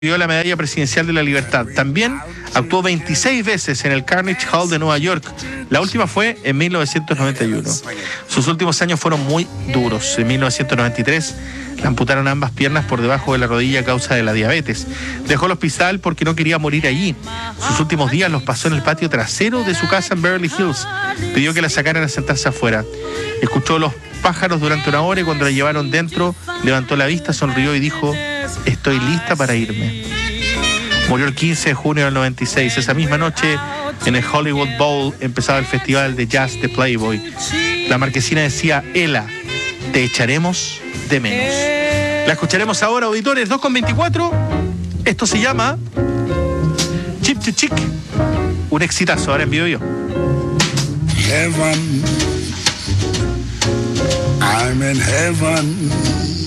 recibió la Medalla Presidencial de la Libertad. También actuó 26 veces en el Carnegie Hall de Nueva York. La última fue en 1991. Sus últimos años fueron muy duros. En 1993 le amputaron ambas piernas por debajo de la rodilla a causa de la diabetes. Dejó el hospital porque no quería morir allí. Sus últimos días los pasó en el patio trasero de su casa en Beverly Hills. Pidió que la sacaran a sentarse afuera. Escuchó los pájaros durante una hora y cuando la llevaron dentro, levantó la vista, sonrió y dijo: estoy lista para irme. Murió el 15 de junio del 96. Esa misma noche, en el Hollywood Bowl, empezaba el festival de jazz de Playboy. La marquesina decía: Ela, te echaremos de menos. La escucharemos ahora, auditores, 2:24. Esto se llama Chip to Chick. Un exitazo, ahora en vivo yo. Heaven, I'm in heaven.